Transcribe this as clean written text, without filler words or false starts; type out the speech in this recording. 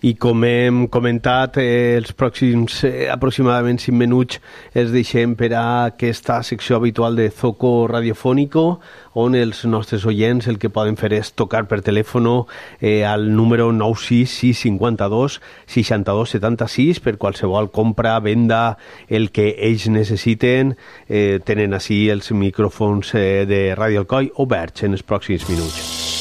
I com hem comentat, els pròxims aproximadament 5 minuts els deixem per a aquesta secció habitual de Zoco Radiofónico, on els nostres oients el que poden fer és tocar per telèfon al número 96652 6276 per qualsevol compra, venda, el que ells necessiten. Tenen així els micròfons de Ràdio Alcoi oberts en els pròxims minuts.